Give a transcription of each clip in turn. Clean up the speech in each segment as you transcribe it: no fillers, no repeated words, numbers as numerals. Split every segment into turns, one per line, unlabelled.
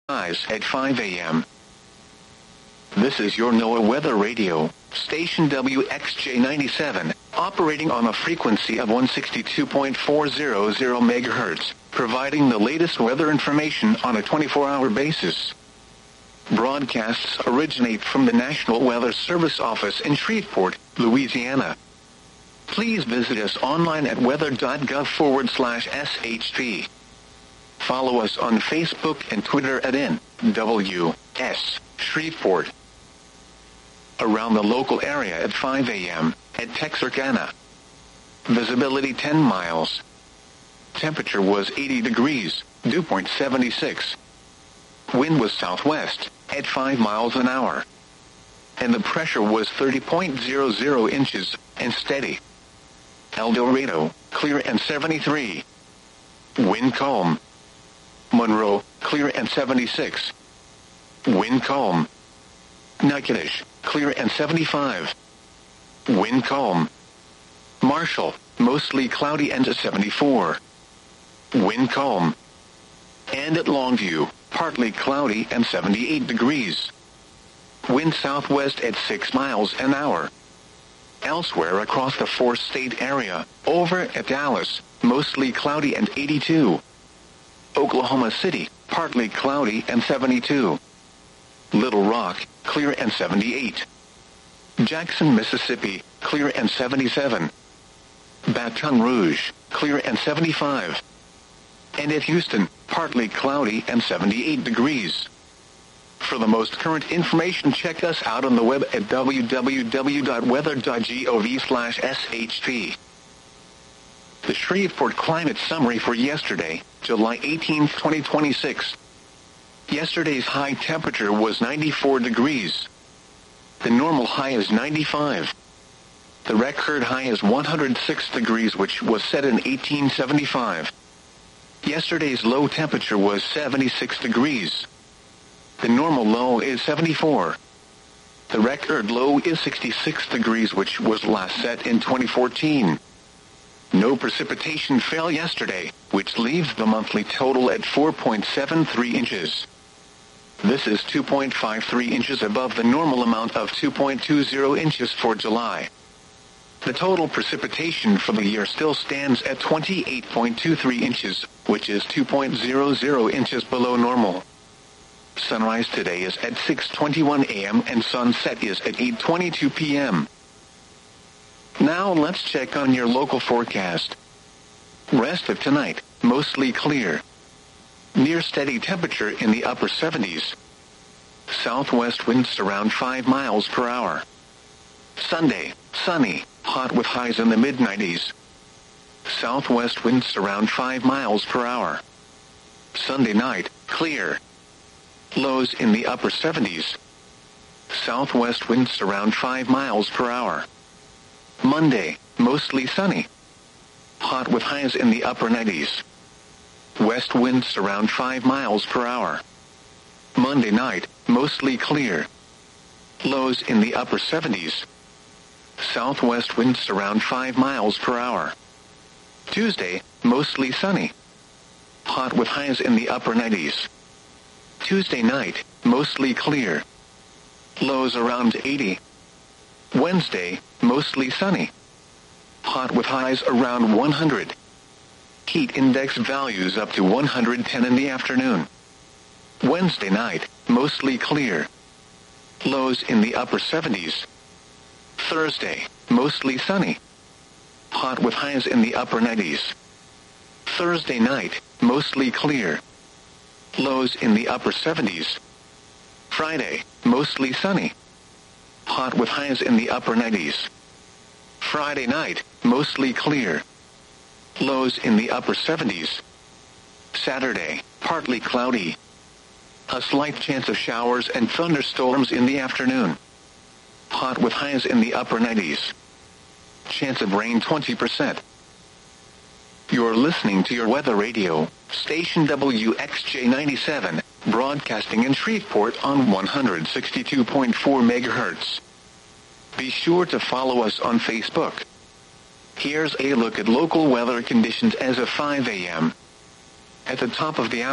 Highs at 5 a.m. This is your NOAA Weather Radio, station WXJ97, operating on a frequency of 162.400 MHz, providing the latest weather information on a 24-hour basis. Broadcasts originate from the National Weather Service office in Shreveport, Louisiana. Please visit us online at weather.gov/SHP. Follow us on Facebook and Twitter at NWS Shreveport. Around the local area at 5 a.m. at Texarkana. Visibility 10 miles. Temperature was 80 degrees, dew point 76. Wind was southwest at 5 miles an hour. And the pressure was 30.00 inches and steady. El Dorado, clear and 73. Wind calm. Monroe, clear and 76. Wind calm. Natchitoches, clear and 75. Wind calm. Marshall, mostly cloudy and 74. Wind calm. And at Longview, partly cloudy and 78 degrees. Wind southwest at 6 miles an hour. Elsewhere across the four-state area, over at Dallas, mostly cloudy and 82. Oklahoma City, partly cloudy and 72. Little Rock, clear and 78. Jackson, Mississippi, clear and 77. Baton Rouge, clear and 75. And at Houston, partly cloudy and 78 degrees. For the most current information, check us out on the web at www.weather.gov/SHP. The Shreveport Climate Summary for yesterday, July 18, 2026. Yesterday's high temperature was 94 degrees. The normal high is 95. The record high is 106 degrees, which was set in 1875. Yesterday's low temperature was 76 degrees. The normal low is 74. The record low is 66 degrees, which was last set in 2014. No precipitation fell yesterday, which leaves the monthly total at 4.73 inches. This is 2.53 inches above the normal amount of 2.20 inches for July. The total precipitation for the year still stands at 28.23 inches, which is 2.00 inches below normal. Sunrise today is at 6:21 a.m. and sunset is at 8:22 p.m. Now let's check on your local forecast. Rest of tonight, mostly clear. Near steady temperature in the upper 70s. Southwest winds around 5 miles per hour. Sunday, sunny, hot with highs in the mid-90s. Southwest winds around 5 miles per hour. Sunday night, clear. Lows in the upper 70s. Southwest winds around 5 miles per hour. Monday, mostly sunny. Hot with highs in the upper 90s. West winds around 5 miles per hour. Monday night, mostly clear. Lows in the upper 70s. Southwest winds around 5 miles per hour. Tuesday, mostly sunny. Hot with highs in the upper 90s. Tuesday night, mostly clear. Lows around 80. Wednesday, mostly sunny. Hot with highs around 100. Heat index values up to 110 in the afternoon. Wednesday night, mostly clear. Lows in the upper 70s. Thursday, mostly sunny. Hot with highs in the upper 90s. Thursday night, mostly clear. Lows in the upper 70s. Friday, mostly sunny. Hot with highs in the upper 90s. Friday night, mostly clear. Lows in the upper 70s. Saturday, partly cloudy. A slight chance of showers and thunderstorms in the afternoon. Hot with highs in the upper 90s. Chance of rain 20%. You're listening to your weather radio, station WXJ97, broadcasting in Shreveport on 162.4 MHz. Be sure to follow us on Facebook. Here's a look at local weather conditions as of 5 a.m. At the top of the hour,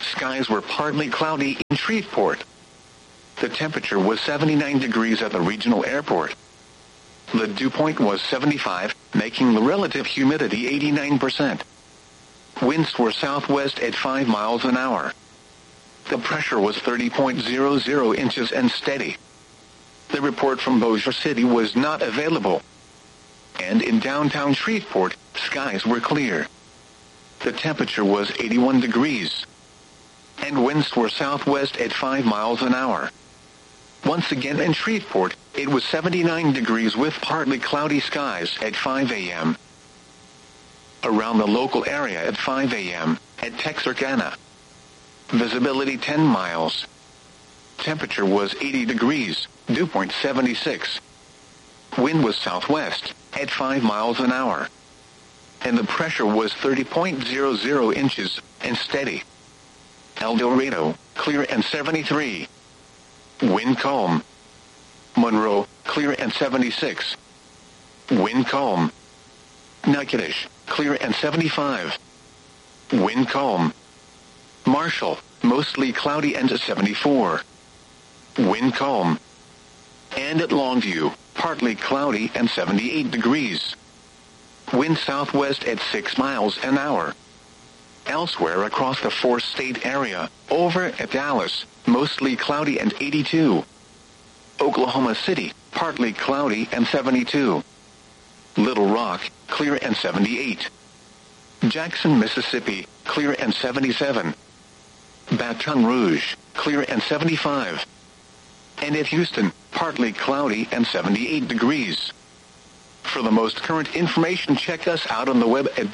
skies were partly cloudy in Shreveport. The temperature was 79 degrees at the regional airport. The dew point was 75, making the relative humidity 89%. Winds were southwest at 5 miles an hour. The pressure was 30.00 inches and steady. The report from Bossier City was not available. And in downtown Shreveport, skies were clear. The temperature was 81 degrees. And winds were southwest at 5 miles an hour. Once again in Shreveport, it was 79 degrees with partly cloudy skies at 5 a.m. Around the local area at 5 a.m., at Texarkana. Visibility 10 miles. Temperature was 80 degrees, dew point 76. Wind was southwest, at 5 miles an hour. And the pressure was 30.00 inches, and steady. El Dorado, clear and 73. Wind calm. Monroe, clear and 76. Wind calm. Natchitoches, clear and 75. Wind calm. Marshall, mostly cloudy and 74. Wind calm. And at Longview, partly cloudy and 78 degrees. Wind southwest at 6 miles an hour. Elsewhere across the four-state area, over at Dallas, mostly cloudy and 82. Oklahoma City, partly cloudy and 72. Little Rock, clear and 78. Jackson, Mississippi, clear and 77. Baton Rouge, clear and 75. And at Houston, partly cloudy and 78 degrees. For the most current information, check us out on the web at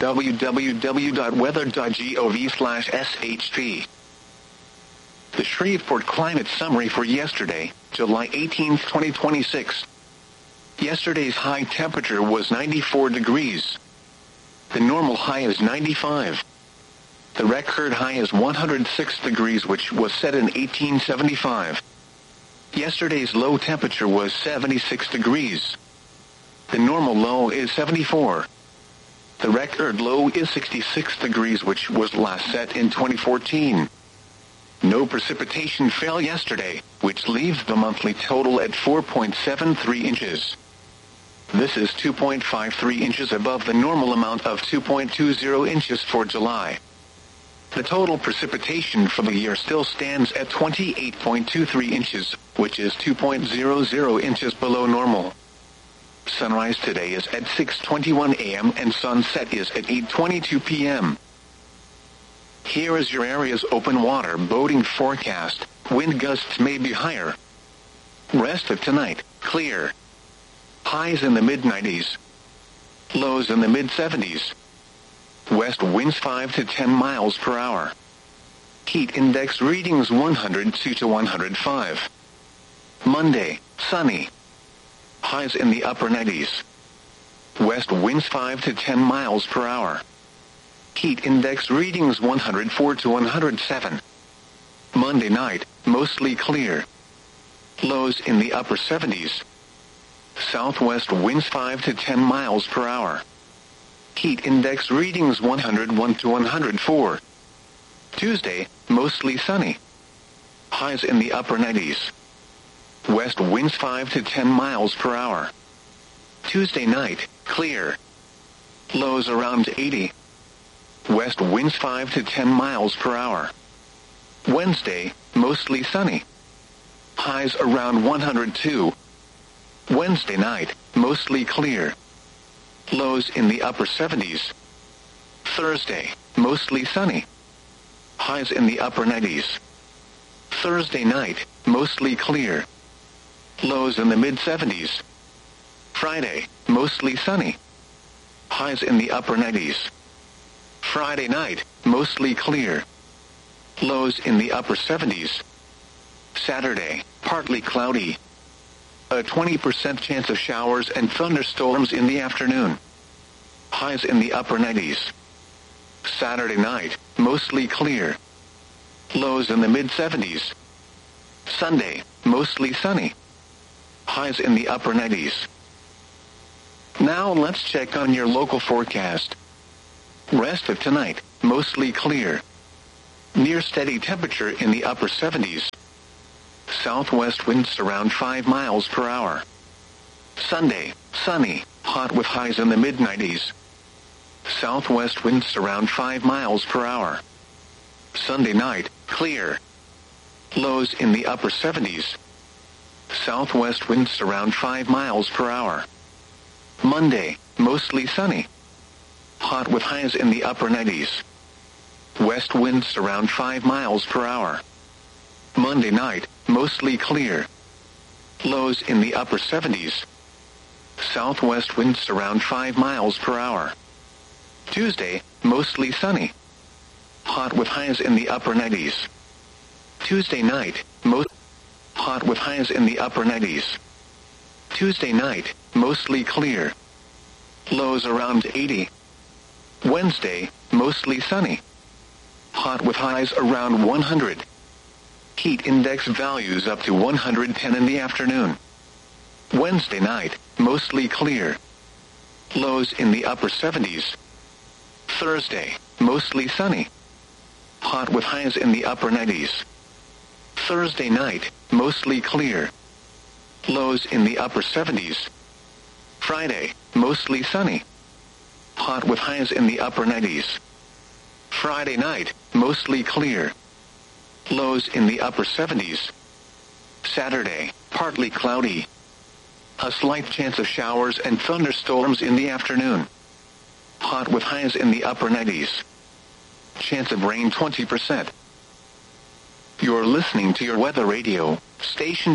www.weather.gov/shp. The Shreveport Climate Summary for yesterday, July 18, 2026. Yesterday's high temperature was 94 degrees. The normal high is 95. The record high is 106 degrees, which was set in 1875. Yesterday's low temperature was 76 degrees. The normal low is 74. The record low is 66 degrees, which was last set in 2014. No precipitation fell yesterday, which leaves the monthly total at 4.73 inches. This is 2.53 inches above the normal amount of 2.20 inches for July. The total precipitation for the year still stands at 28.23 inches, which is 2.00 inches below normal. Sunrise today is at 6:21 a.m. and sunset is at 8:22 p.m. Here is your area's open water boating forecast. Wind gusts may be higher. Rest of tonight, clear. Highs in the mid-90s. Lows in the mid-70s. West winds 5 to 10 miles per hour. Heat index readings 102 to 105. Monday, sunny. Highs in the upper 90s. West winds 5 to 10 miles per hour. Heat index readings 104 to 107. Monday night, mostly clear. Lows in the upper 70s. Southwest winds 5 to 10 miles per hour. Heat index readings 101 to 104. Tuesday, mostly sunny. Highs in the upper 90s. West winds 5 to 10 miles per hour. Tuesday night, clear. Lows around 80. West winds 5 to 10 miles per hour. Wednesday, mostly sunny. Highs around 102. Wednesday night, mostly clear. Lows in the upper 70s. Thursday, mostly sunny. Highs in the upper 90s. Thursday night, mostly clear. Lows in the mid-70s. Friday, mostly sunny. Highs in the upper 90s. Friday night, mostly clear. Lows in the upper 70s. Saturday, partly cloudy. A 20% chance of showers and thunderstorms in the afternoon. Highs in the upper 90s. Saturday night, mostly clear. Lows in the mid-70s. Sunday, mostly sunny. Highs in the upper 90s. Now let's check on your local forecast. Rest of tonight, mostly clear. near steady temperature in the upper 70s. Southwest winds around 5 miles per hour. Sunday, sunny, hot with highs in the mid-90s. Southwest winds around 5 miles per hour. Sunday night, clear. Lows in the upper 70s. Southwest winds around 5 miles per hour. Monday, mostly sunny. Hot with highs in the upper 90s. West winds around 5 miles per hour. Monday night, mostly clear. Lows in the upper 70s. Southwest winds around 5 miles per hour. Tuesday, mostly sunny. Hot with highs in the upper 90s. Tuesday night, hot with highs in the upper 90s. Tuesday night, mostly clear. Lows around 80. Wednesday, mostly sunny. Hot with highs around 100. Heat index values up to 110 in the afternoon. Wednesday night, mostly clear. Lows in the upper 70s. Thursday, mostly sunny. Hot with highs in the upper 90s. Thursday night, mostly clear. Lows in the upper 70s. Friday, mostly sunny. Hot with highs in the upper 90s. Friday night, mostly clear. Lows in the upper 70s. Saturday, partly cloudy. A slight chance of showers and thunderstorms in the afternoon. Hot with highs in the upper 90s. Chance of rain 20%. You're listening to your weather radio, station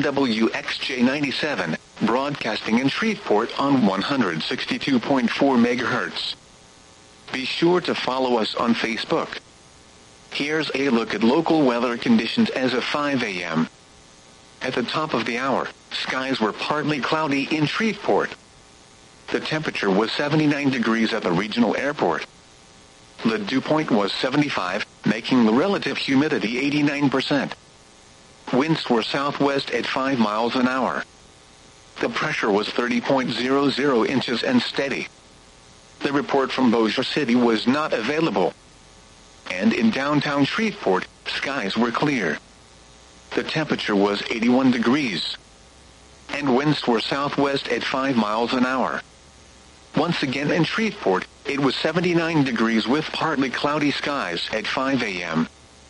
WXJ97, broadcasting in Shreveport on 162.4 MHz. Be sure to follow us on Facebook. Here's a look at local weather conditions as of 5 a.m. At the top of the hour, skies were partly cloudy in Shreveport. The temperature was 79 degrees at the regional airport. The dew point was 75, making the relative humidity 89%. Winds were southwest at 5 miles an hour. The pressure was 30.00 inches and steady. The report from Bossier City was not available. And in downtown Shreveport, skies were clear. The temperature was 81 degrees. And winds were southwest at 5 miles an hour. Once again in Shreveport, it was 79 degrees with partly cloudy skies at 5 a.m.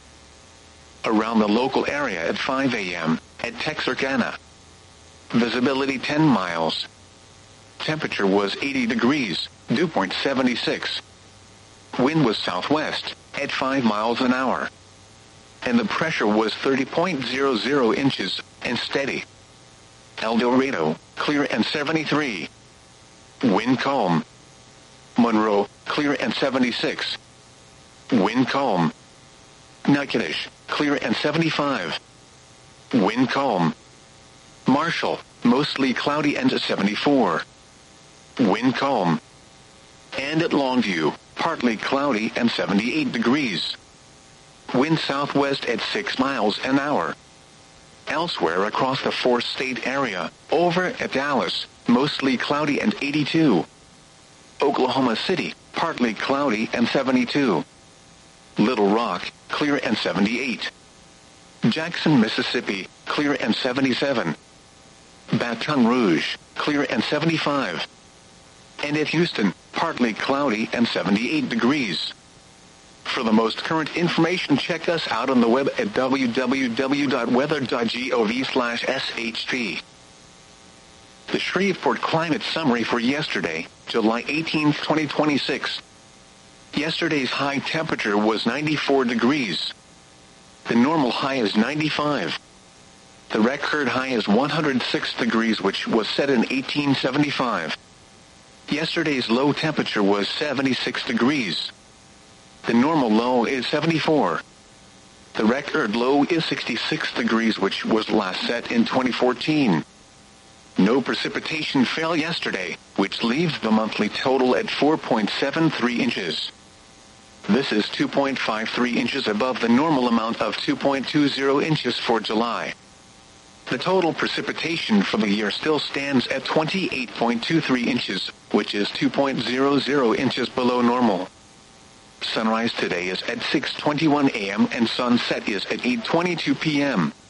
Around the local area at 5 a.m., at Texarkana. Visibility 10 miles. Temperature was 80 degrees, dew point 76. Wind was southwest, at 5 miles an hour. And the pressure was 30.00 inches, and steady. El Dorado, clear and 73. Wind calm. Monroe, clear and 76. Wind calm. Natchitoches, clear and 75. Wind calm. Marshall, mostly cloudy and 74. Wind calm. And at Longview, partly cloudy and 78 degrees. Wind southwest at 6 miles an hour. Elsewhere across the four-state area, over at Dallas, mostly cloudy and 82. Oklahoma City, partly cloudy and 72. Little Rock, clear and 78. Jackson, Mississippi, clear and 77. Baton Rouge, clear and 75. And at Houston, partly cloudy and 78 degrees. For the most current information, check us out on the web at www.weather.gov/shp. The Shreveport Climate Summary for yesterday, July 18, 2026. Yesterday's high temperature was 94 degrees. The normal high is 95. The record high is 106 degrees, which was set in 1875. Yesterday's low temperature was 76 degrees. The normal low is 74. The record low is 66 degrees, which was last set in 2014. No precipitation fell yesterday, which leaves the monthly total at 4.73 inches. This is 2.53 inches above the normal amount of 2.20 inches for July. The total precipitation for the year still stands at 28.23 inches, which is 2.00 inches below normal. Sunrise today is at 6:21 a.m. and sunset is at 8:22 p.m.